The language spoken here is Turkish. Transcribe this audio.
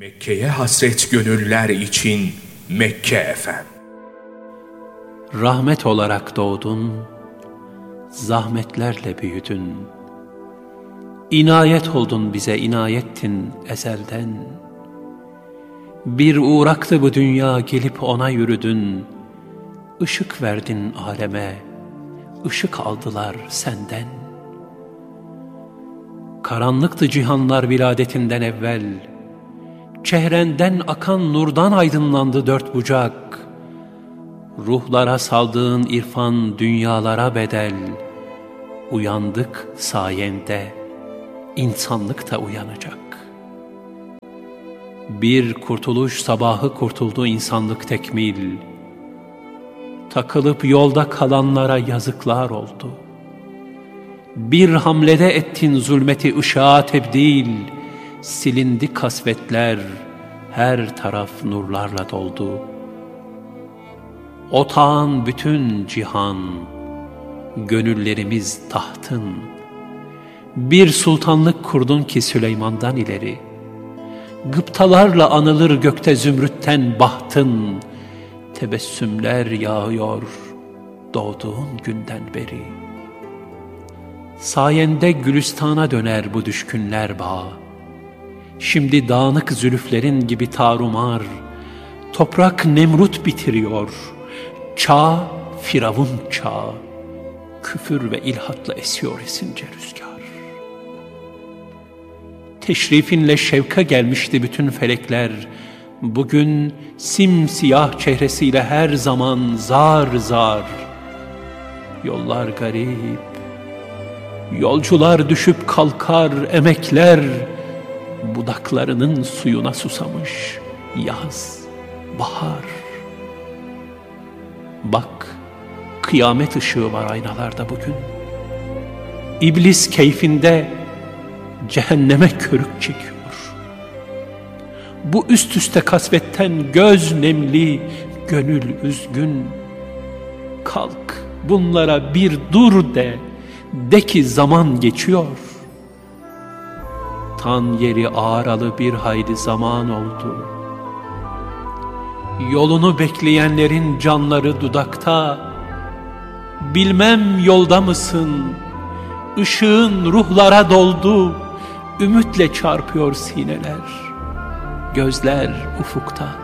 Mekke'ye hasret gönüller için Mekke efem. Rahmet olarak doğdun, zahmetlerle büyüdün. İnayet oldun bize, inayettin ezelden. Bir uğraktı bu dünya, gelip ona yürüdün. Işık verdin aleme, ışık aldılar senden. Karanlıktı cihanlar viladetinden evvel. Çehrenden akan nurdan aydınlandı dört bucak. Ruhlara saldığın irfan dünyalara bedel. Uyandık sayende, insanlık da uyanacak. Bir kurtuluş sabahı kurtuldu insanlık tekmil. Takılıp yolda kalanlara yazıklar oldu. Bir hamlede ettin zulmeti ışığa tebdil. Silindi kasvetler, her taraf nurlarla doldu. Otağın bütün cihan, gönüllerimiz tahtın. Bir sultanlık kurdun ki Süleyman'dan ileri. Gıptalarla anılır gökte zümrütten bahtın. Tebessümler yağıyor doğduğun günden beri. Sayende gülistana döner bu düşkünler bağı. Şimdi dağınık zülüflerin gibi tarumar. Toprak Nemrut bitiriyor. Çağ Firavun çağı. Küfür ve ilhatla esiyor esince rüzgar. Teşrifinle şevka gelmişti bütün felekler. Bugün simsiyah çehresiyle her zaman zar zar. Yollar garip, yolcular düşüp kalkar, emekler budaklarının suyuna susamış yaz, bahar. Bak, kıyamet ışığı var aynalarda bugün. İblis keyfinde cehenneme körük çekiyor. Bu üst üste kasvetten göz nemli, gönül üzgün. Kalk, bunlara bir dur de ki zaman geçiyor. Tan yeri ağralı bir hayli zaman oldu. Yolunu bekleyenlerin canları dudakta. Bilmem yolda mısın? Işığın ruhlara doldu. Ümitle çarpıyor sineler. Gözler ufukta.